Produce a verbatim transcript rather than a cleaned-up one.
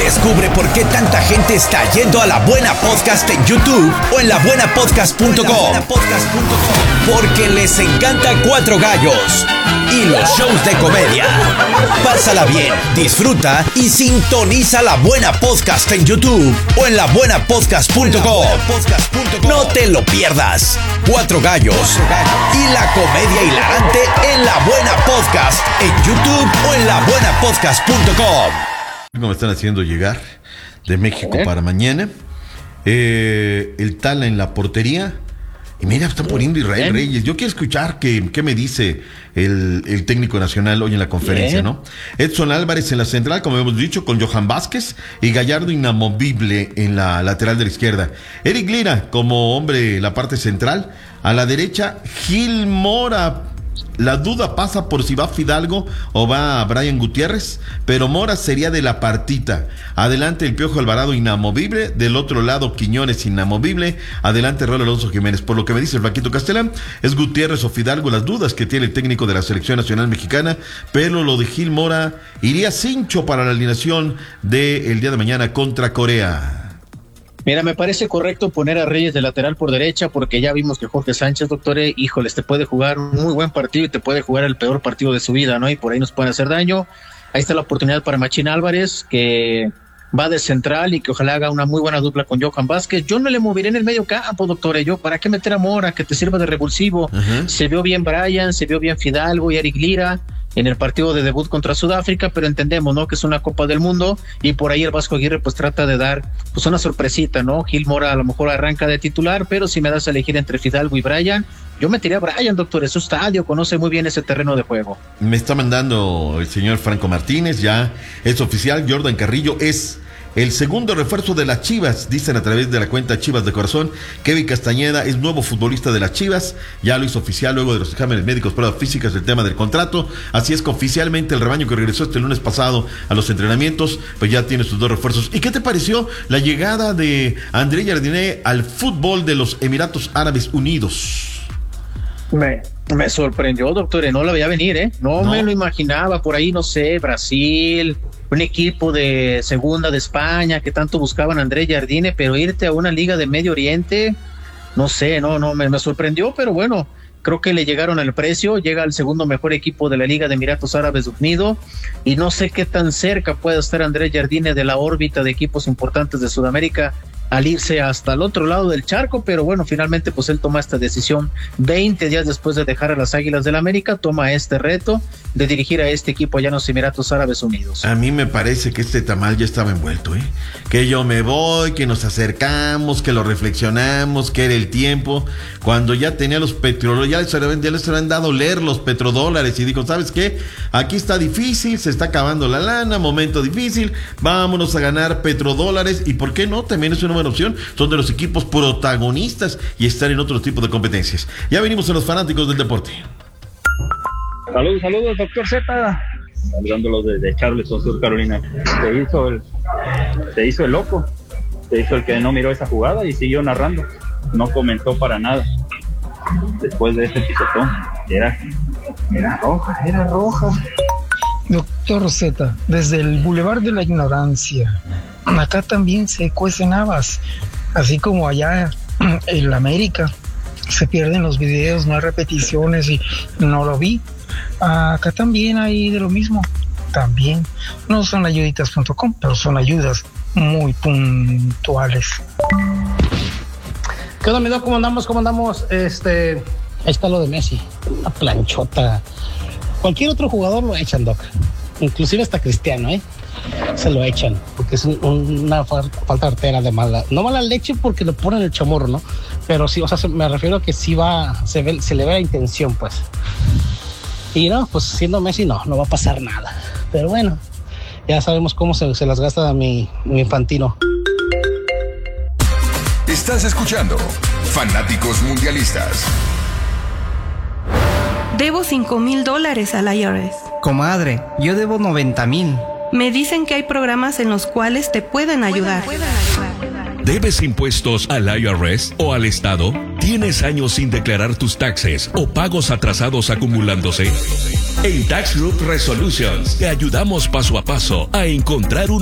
Descubre por qué tanta gente está yendo a La Buena Podcast en YouTube o en la buena podcast punto com. Porque les encanta Cuatro Gallos y los shows de comedia. Pásala bien, disfruta y sintoniza La Buena Podcast en YouTube o en la buena podcast punto com. No te lo pierdas. Cuatro Gallos y la comedia hilarante en La Buena Podcast en YouTube o en la buena podcast punto com. Me están haciendo llegar de México ¿Eh? para mañana. Eh, el Tala en la portería. Y mira, están poniendo Israel Bien. Reyes. Yo quiero escuchar qué, qué me dice el, el técnico nacional hoy en la conferencia, Bien. ¿no? Edson Álvarez en la central, como hemos dicho, con Johan Vázquez, y Gallardo inamovible en la lateral de la izquierda. Eric Lira como hombre la parte central. A la derecha, Gil Mora. La duda pasa por si va Fidalgo o va Brian Gutiérrez, pero Mora sería de la partita. Adelante el Piojo Alvarado inamovible, del otro lado Quiñones inamovible, adelante Raúl Alonso Jiménez. Por lo que me dice el Flaquito Castelán, es Gutiérrez o Fidalgo las dudas que tiene el técnico de la Selección Nacional Mexicana, pero lo de Gil Mora iría cincho para la alineación del día de mañana contra Corea. Mira, me parece correcto poner a Reyes de lateral por derecha, porque ya vimos que Jorge Sánchez, doctor, eh, híjoles, te puede jugar un muy buen partido y te puede jugar el peor partido de su vida, ¿no? Y por ahí nos pueden hacer daño. Ahí está la oportunidad para Machín Álvarez, que va de central y que ojalá haga una muy buena dupla con Johan Vázquez. Yo no le moveré en el medio campo, doctor, yo, ¿para qué meter a Mora? Que te sirva de revulsivo. Uh-huh. Se vio bien Brian, se vio bien Fidalgo y Eric Lira en el partido de debut contra Sudáfrica, pero entendemos, ¿no?, que es una Copa del Mundo, y por ahí el Vasco Aguirre pues trata de dar pues una sorpresita, ¿no? Gil Mora a lo mejor arranca de titular, pero si me das a elegir entre Fidalgo y Brian, yo metería a Brian, doctor, es su estadio, conoce muy bien ese terreno de juego. Me está mandando el señor Franco Martínez, ya es oficial, Jordan Carrillo es el segundo refuerzo de las Chivas, dicen a través de la cuenta Chivas de Corazón. Kevin Castañeda es nuevo futbolista de las Chivas, ya lo hizo oficial luego de los exámenes médicos, pruebas físicas, el tema del contrato. Así es que oficialmente el rebaño que regresó este lunes pasado a los entrenamientos, pues ya tiene sus dos refuerzos. ¿Y qué te pareció la llegada de André Jardiné al fútbol de los Emiratos Árabes Unidos? Me, me sorprendió, doctor, no la veía venir, ¿eh? No, no me lo imaginaba, por ahí, no sé, Brasil, un equipo de segunda de España que tanto buscaban a André Jardine, pero irte a una liga de Medio Oriente, no sé, no, no, me, me sorprendió, pero bueno, creo que le llegaron al precio, llega al segundo mejor equipo de la Liga de Emiratos Árabes Unidos, y no sé qué tan cerca puede estar André Jardine de la órbita de equipos importantes de Sudamérica al irse hasta el otro lado del charco, pero bueno, finalmente pues él toma esta decisión veinte días después de dejar a las Águilas del América, toma este reto de dirigir a este equipo allá en los Emiratos Árabes Unidos. A mí me parece que este tamal ya estaba envuelto, ¿eh? Que yo me voy, que nos acercamos, que lo reflexionamos, que era el tiempo, cuando ya tenía los petrodólares, ya les habían, ya les habían dado leer los petrodólares y dijo, ¿sabes qué? Aquí está difícil, se está acabando la lana, momento difícil, vámonos a ganar petrodólares, y ¿por qué no? También es una buena opción, son de los equipos protagonistas y están en otro tipo de competencias. Ya venimos a los fanáticos del deporte. Saludos, saludos, doctor Z. Saludándolos desde Charleston, Sur Carolina. Se hizo el, se hizo el loco, se hizo el que no miró esa jugada y siguió narrando. No comentó para nada. Después de este pisotón, era, era roja, era roja. Doctor Z, desde el Boulevard de la Ignorancia, acá también se cuecen habas, así como allá en la América se pierden los videos, no hay repeticiones y no lo vi. Acá también hay de lo mismo, también no son ayuditas punto com, pero son ayudas muy puntuales. ¿Qué onda, mi doc? ¿Cómo andamos? ¿Cómo andamos? Este, ahí está lo de Messi, una planchota. Cualquier otro jugador lo echan, doc, inclusive hasta Cristiano, ¿eh? Se lo echan, porque es un, una falta artera de mala, no mala leche porque le ponen el chamorro, ¿no? Pero sí, o sea, me refiero a que sí va, se ve, se le ve la intención, pues. Y no, pues siendo Messi no, no va a pasar nada. Pero bueno, ya sabemos cómo se, se las gasta mi, mi Infantino. Estás escuchando Fanáticos Mundialistas. Debo cinco mil dólares al I R S. Comadre, yo debo noventa mil. Me dicen que hay programas en los cuales te pueden ayudar. Pueden, pueden ayudar. ¿Debes impuestos al I R S o al Estado? ¿Tienes años sin declarar tus taxes o pagos atrasados acumulándose? En Tax Group Resolutions te ayudamos paso a paso a encontrar un